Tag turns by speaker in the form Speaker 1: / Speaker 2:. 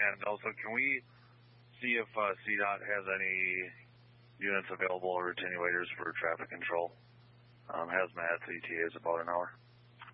Speaker 1: And also, can we see if CDOT has any units available or attenuators for traffic control? Hazmat ETA is about an hour.